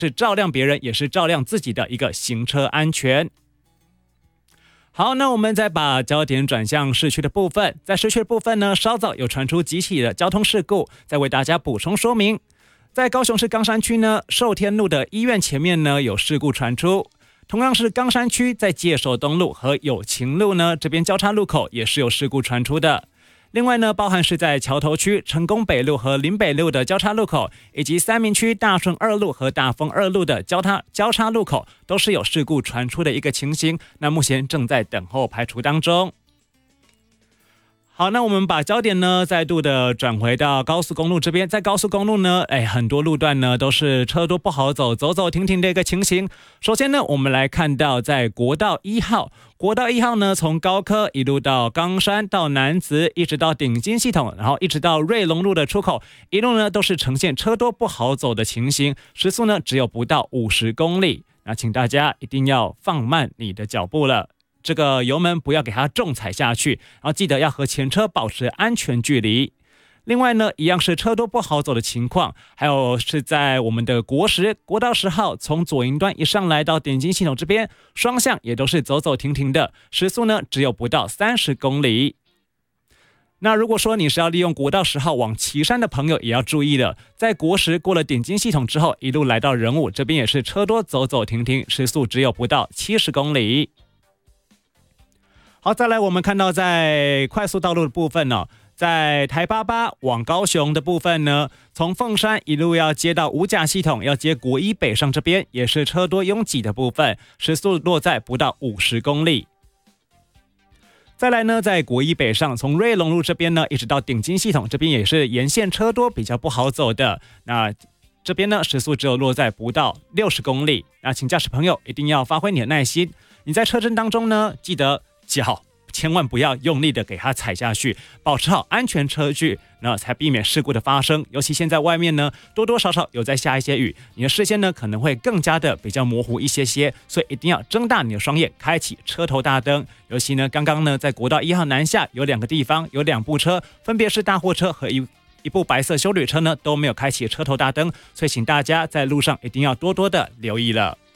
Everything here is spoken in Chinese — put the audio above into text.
是照亮别人，也是照亮自己的一个行车安全。好，那我们再把焦点转向市区的部分。在市区的部分呢，稍早有传出几起的交通事故，再为大家补充说明。在高雄市冈山区呢，寿天路的医院前面呢有事故传出。同样是冈山区，在介寿东路和有情路呢这边交叉路口也是有事故传出的。另外呢，包含是在桥头区成功北路和林北路的交叉路口，以及三民区大顺二路和大丰二路的交叉路口，都是有事故传出的一个情形。那目前正在等候排除当中。好，那我们把焦点呢再度的转回到高速公路这边。在高速公路呢，很多路段呢都是车多不好走，走走停停的一个情形。首先呢，我们来看到在国道1号，国道1号呢从高科一路到冈山到楠梓，一直到顶金系统，然后一直到瑞隆路的出口，一路呢都是呈现车多不好走的情形，时速呢只有不到50公里。那请大家一定要放慢你的脚步了。这个油门不要给它重踩下去，然后记得要和前车保持安全距离。另外呢，一样是车多不好走的情况，还有是在我们的国道10号从左营端一上来到点金系统这边，双向也都是走走停停的，时速呢只有不到30公里。那如果说你是要利用国道10号往旗山的朋友，也要注意了，在国10过了点金系统之后，一路来到仁武这边也是车多走走停停，时速只有不到70公里。好，再来我们看到在快速道路的部分呢，在台88往高雄的部分呢，从凤山一路要接到五甲系统，要接国一北上这边，也是车多拥挤的部分，时速落在不到50公里。再来呢，在国一北上，从瑞隆路这边呢，一直到顶金系统这边也是沿线车多，比较不好走的。那这边呢，时速只有落在不到60公里。那请驾驶朋友一定要发挥你的耐心，你在车阵当中呢，记得脚千万不要用力的给它踩下去，保持好安全车距，那才避免事故的发生。尤其现在外面呢，多多少少有在下一些雨，你的视线呢可能会更加的比较模糊一些，所以一定要睁大你的双眼，开启车头大灯。尤其呢，刚刚呢在国道1号南下有2个地方有2部车，分别是大货车和一部白色休旅车呢都没有开启车头大灯，所以请大家在路上一定要多多的留意了。